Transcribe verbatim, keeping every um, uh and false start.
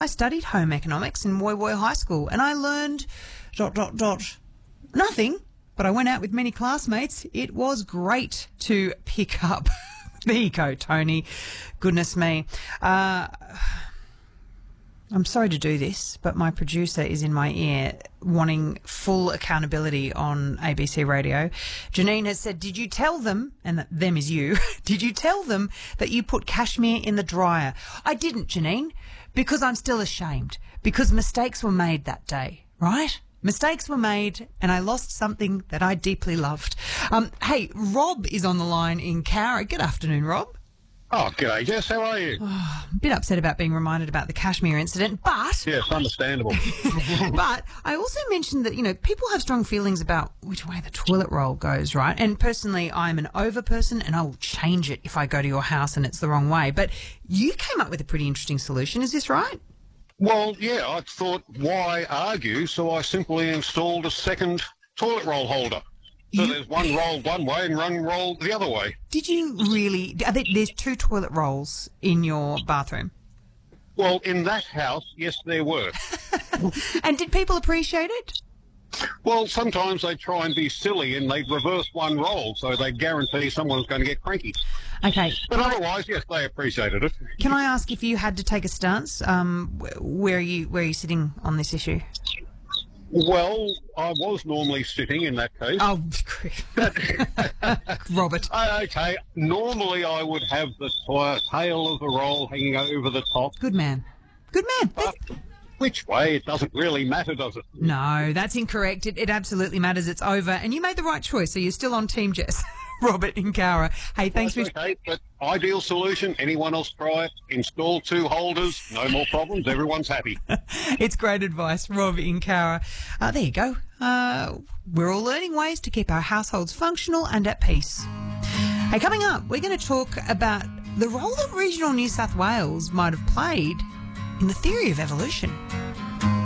I studied home economics in Woy Woy High School, and I learned dot, dot, dot, nothing, but I went out with many classmates. It was great to pick up. There you go, Tony. Goodness me. Uh... I'm sorry to do this, but my producer is in my ear wanting full accountability on A B C Radio. Janine has said, did you tell them, and that them is you, did you tell them that you put cashmere in the dryer? I didn't, Janine, because I'm still ashamed, because mistakes were made that day, right? Mistakes were made and I lost something that I deeply loved. Um, hey, Rob is on the line in Cowra. Good afternoon, Rob. Oh, g'day, Jess. How are you? Oh, a bit upset about being reminded about the cashmere incident, but... Yes, understandable. But I also mentioned that, you know, people have strong feelings about which way the toilet roll goes, right? And personally, I'm an over person and I will change it if I go to your house and it's the wrong way. But you came up with a pretty interesting solution. Is this right? Well, yeah, I thought, why argue? So I simply installed a second toilet roll holder. So You- there's one roll one way and one roll the other way. Did you really... Are there, there's two toilet rolls in your bathroom. Well, in that house, yes, there were. And did people appreciate it? Well, sometimes they try and be silly and they reverse one roll, so they guarantee someone's going to get cranky. Okay. But otherwise, yes, they appreciated it. Can I ask if you had to take a stance? Um, wh- where are you? Where are you sitting on this issue? Well, I was normally sitting in that case. Oh, Robert. Uh, okay, normally I would have the t- tail of the roll hanging over the top. Good man. Good man. But which way, it doesn't really matter, does it? No, that's incorrect. It, it absolutely matters. It's over. And you made the right choice, so you're still on Team Jess. Robert in Cowra. Hey, thanks That's for... okay, but ideal solution, anyone else try it, install two holders, no more problems, everyone's happy. It's great advice, Rob in Cowra. Uh, there you go. Uh, we're all learning ways to keep our households functional and at peace. Hey, coming up, we're going to talk about the role that regional New South Wales might have played in the theory of evolution.